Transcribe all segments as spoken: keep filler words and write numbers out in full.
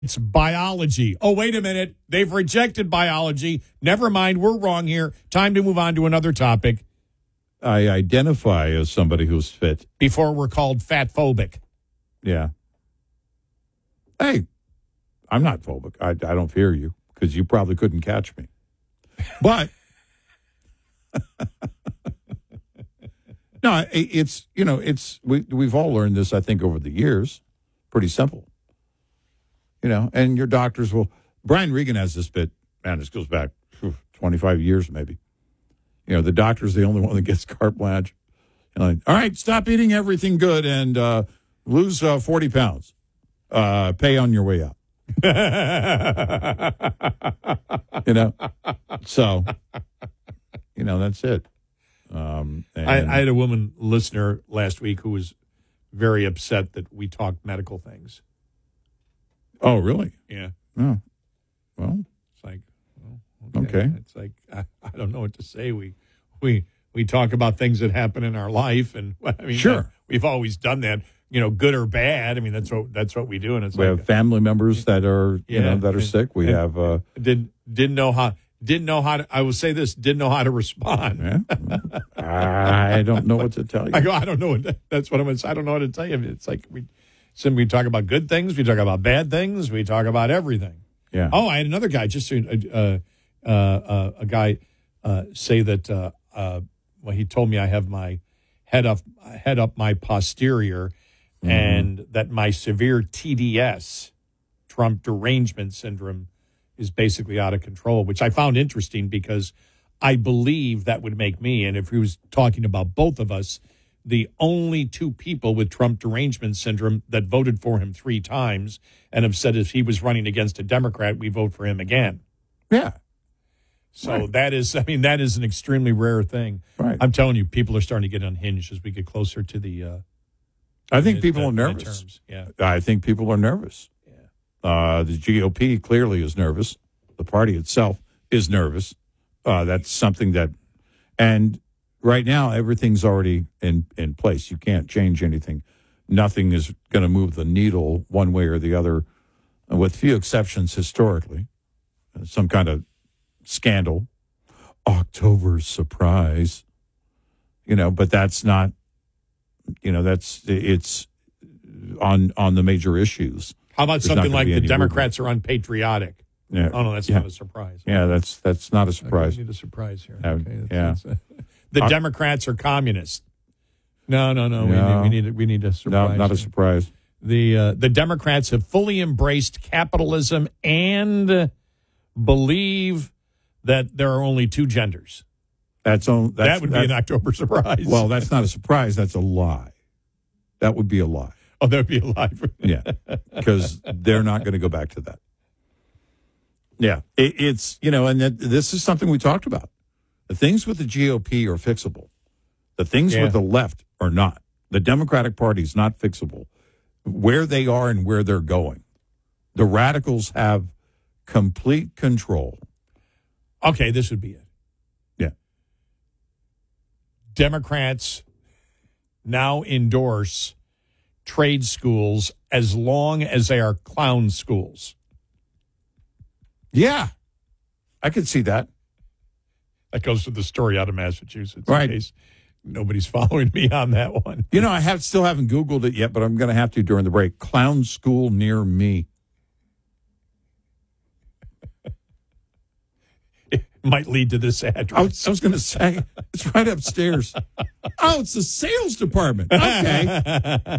It's biology. Oh, wait a minute. They've rejected biology. Never mind. We're wrong here. Time to move on to another topic. I identify as somebody who's fit. Before we're called fat-phobic. Yeah. Hey, I'm not phobic. I, I don't fear you because you probably couldn't catch me. But, no, it's, you know, it's, we, we've all learned this, I think, over the years. Pretty simple. You know, and your doctors will, Brian Regan has this bit, man, this goes back whew, twenty-five years maybe. You know, the doctor's the only one that gets carte blanche. And like, all right, stop eating everything good and uh, lose uh, forty pounds. Uh, pay on your way out. You know, so, you know, that's it. Um, and I, I had a woman listener last week who was very upset that we talked medical things. Oh, really? Yeah. Oh, well. It's like, well, okay. okay. It's like, I, I don't know what to say. We, we, we talk about things that happen in our life. And I mean, sure. uh, we've always done that, you know, good or bad. I mean, that's what, that's what we do. And it's we like, have family members that are, you yeah, know, that are and, sick. We and, have, uh, didn't, didn't know how, didn't know how to, I will say this, didn't know how to respond. Yeah. I don't know what to tell you. I go, I don't know. What, that's what I'm, I don't know what to tell you. It's like, we, so we talk about good things. We talk about bad things. We talk about everything. Yeah. Oh, I had another guy, just uh, uh, uh, a guy uh, say that, uh, uh, well, he told me I have my head up, head up my posterior, mm-hmm. and that my severe T D S, Trump derangement syndrome, is basically out of control, which I found interesting because I believe that would make me, and if he was talking about both of us, the only two people with Trump derangement syndrome that voted for him three times and have said if he was running against a Democrat, we vote for him again. Yeah. So right. that is, I mean, that is an extremely rare thing. Right. I'm telling you, people are starting to get unhinged as we get closer to the. Uh, I think mid, people uh, are nervous. Midterms. Yeah. I think people are nervous. Yeah. Uh, the G O P clearly is nervous. The party itself is nervous. Uh, that's something that, and right now everything's already in, in place. You can't change anything. Nothing is going to move the needle one way or the other, with few exceptions historically. Some kind of scandal, October surprise, you know, but that's not, you know, that's, it's on, on the major issues. How about There's something like the Democrats movement. are unpatriotic? Yeah. Oh, no, that's yeah. not a surprise. Yeah, that's that's not a surprise. Okay, we need a surprise here. Uh, Okay, that's, yeah. that's, uh, the uh, Democrats are communists. No, no, no. No. We need we need we need a surprise. No, not here. a surprise. The uh, the Democrats have fully embraced capitalism and believe that there are only two genders. That's on. That's, that would be an October surprise. Well, that's not a surprise. That's a lie. That would be a lie. Oh, that would be a lie. Yeah, because they're not going to go back to that. Yeah, it, it's, you know, and that, this is something we talked about. The things with the G O P are fixable. The things Yeah. with the left are not. The Democratic Party is not fixable. Where they are and where they're going. The radicals have complete control. Okay, this would be it. Yeah. Democrats now endorse trade schools as long as they are clown schools. Yeah, I could see that. That goes to the story out of Massachusetts. Right. In case nobody's following me on that one. You know, I have still haven't Googled it yet, but I'm going to have to during the break. Clown school near me. It might lead to this address. I was, I was going to say, it's right upstairs. Oh, it's the sales department. Okay.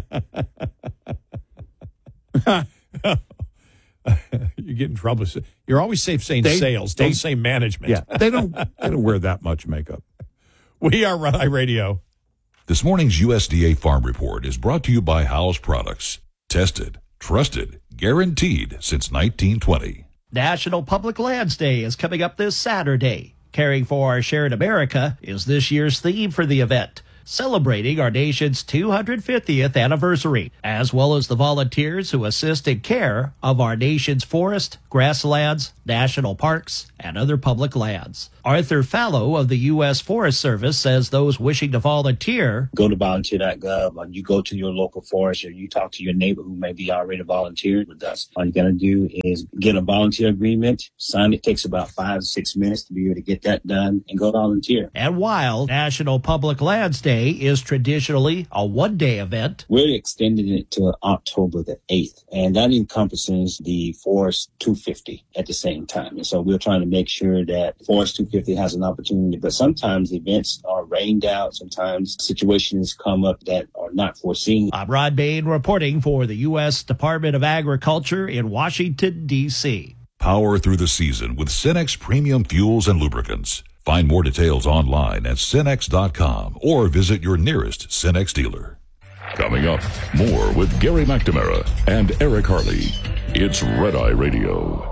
You get in trouble. You're always safe saying They- sales. they- Don't say management. Yeah, they don't, they don't wear that much makeup. We are Rye Radio. This morning's U S D A Farm Report is brought to you by Howes Products. Tested, trusted, guaranteed since nineteen twenty. National Public Lands Day is coming up this Saturday. Caring for Our Shared America is this year's theme for the event. celebrating our nation's two hundred fiftieth anniversary, as well as the volunteers who assist in care of our nation's forests, grasslands, national parks, and other public lands. Arthur Fallow of the U S Forest Service says those wishing to volunteer go to volunteer dot gov, or you go to your local forest, or you talk to your neighbor who may be already volunteered with us. All you got to do is get a volunteer agreement, sign it. It takes about five to six minutes to be able to get that done and go volunteer. And while National Public Lands Day is traditionally a one-day event, we're extending it to October the eighth, and that encompasses the Forest two fifty at the same time. And so we're trying to make sure that Forest two fifty has an opportunity, but sometimes events are rained out. Sometimes situations come up that are not foreseen. I'm Rod Bain reporting for the U S Department of Agriculture in Washington, D C Power through the season with Cenex Premium Fuels and Lubricants. Find more details online at Cenex dot com or visit your nearest Cenex dealer. Coming up, more with Gary McNamara and Eric Harley. It's Red Eye Radio.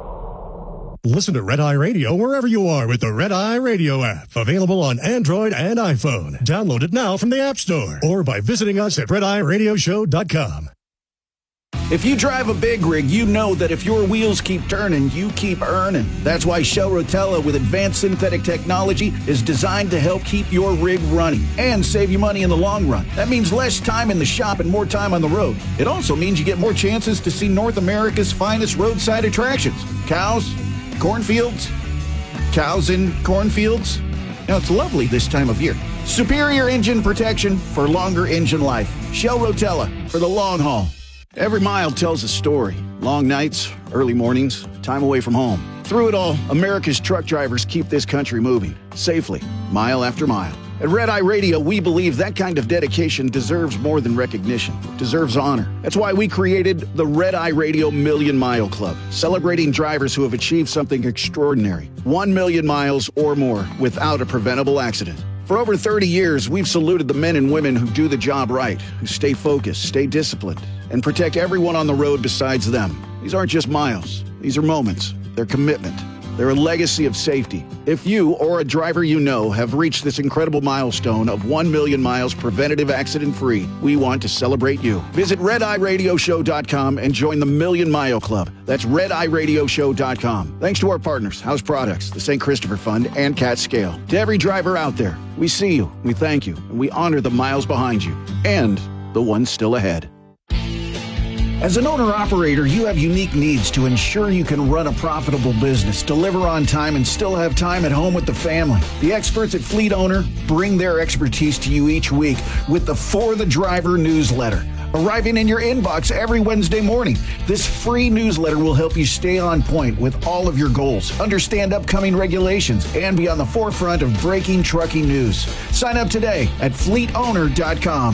Listen to Red Eye Radio wherever you are with the Red Eye Radio app. Available on Android and iPhone. Download it now from the App Store or by visiting us at red eye radio show dot com. If you drive a big rig, you know that if your wheels keep turning, you keep earning. That's why Shell Rotella with advanced synthetic technology is designed to help keep your rig running and save you money in the long run. That means less time in the shop and more time on the road. It also means you get more chances to see North America's finest roadside attractions. Cows, cornfields, cows in cornfields. Now, it's lovely this time of year. Superior engine protection for longer engine life. Shell Rotella for the long haul. Every mile tells a story. Long nights, early mornings, time away from home. Through it all, America's truck drivers keep this country moving, safely, mile after mile. At Red Eye Radio, we believe that kind of dedication deserves more than recognition. It deserves honor. That's why we created the Red Eye Radio Million Mile Club, celebrating drivers who have achieved something extraordinary. One million miles or more without a preventable accident. For over thirty years, we've saluted the men and women who do the job right, who stay focused, stay disciplined, and protect everyone on the road besides them. These aren't just miles. These are moments. They're commitment. They're a legacy of safety. If you or a driver you know have reached this incredible milestone of one million miles preventative accident-free, we want to celebrate you. Visit red eye radio show dot com and join the Million Mile Club. That's red eye radio show dot com. Thanks to our partners, House Products, the Saint Christopher Fund, and Cat Scale. To every driver out there, we see you, we thank you, and we honor the miles behind you and the ones still ahead. As an owner-operator, you have unique needs to ensure you can run a profitable business, deliver on time, and still have time at home with the family. The experts at Fleet Owner bring their expertise to you each week with the For the Driver newsletter, arriving in your inbox every Wednesday morning. This free newsletter will help you stay on point with all of your goals, understand upcoming regulations, and be on the forefront of breaking trucking news. Sign up today at fleet owner dot com.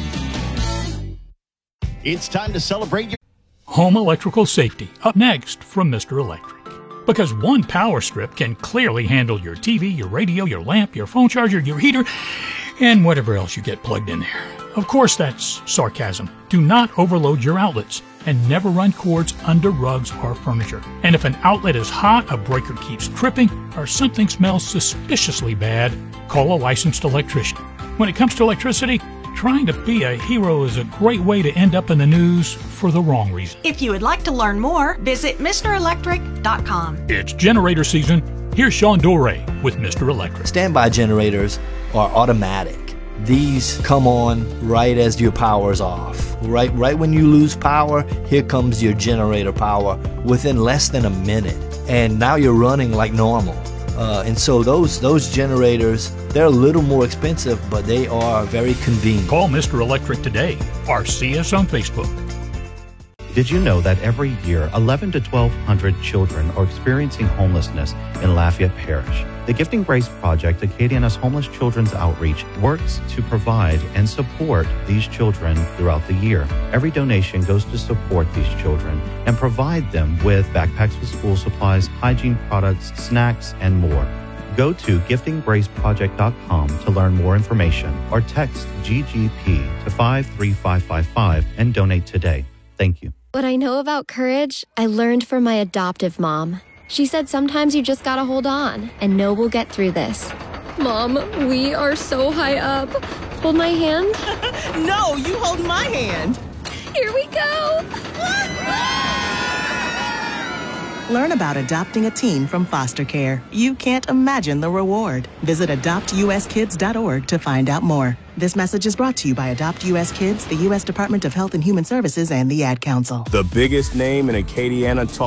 it's time to celebrate your home electrical safety. Up next from Mister Electric. Because one power strip can clearly handle your T V, your radio, your lamp, your phone charger, your heater, and whatever else you get plugged in there. Of course, that's sarcasm. Do not overload your outlets and never run cords under rugs or furniture. And if an outlet is hot, a breaker keeps tripping, or something smells suspiciously bad, call a licensed electrician. When it comes to electricity, trying to be a hero is a great way to end up in the news for the wrong reason. If you would like to learn more, visit Mister Electric dot com. It's generator season. Here's Sean Dore with Mister Electric. Standby generators are automatic. These come on right as your power's off. Right, right when you lose power, here comes your generator power within less than a minute. And now you're running like normal. Uh, and so those those generators, they're a little more expensive, but they are very convenient. Call Mister Electric today or see us on Facebook. Did you know that every year, eleven to twelve hundred children are experiencing homelessness in Lafayette Parish? The Gifting Grace Project, Acadiana's Homeless Children's Outreach, works to provide and support these children throughout the year. Every donation goes to support these children and provide them with backpacks with school supplies, hygiene products, snacks, and more. Go to gifting grace project dot com to learn more information or text G G P to five three five five five and donate today. Thank you. What I know about courage, I learned from my adoptive mom. She said sometimes you just gotta hold on and know we'll get through this. Mom, we are so high up. Hold my hand. No, you hold my hand. Here we go. Learn about adopting a teen from foster care. You can't imagine the reward. Visit adopt u s kids dot org to find out more. This message is brought to you by Adopt U S Kids, the U S Department of Health and Human Services, and the Ad Council. The biggest name in Acadiana talk.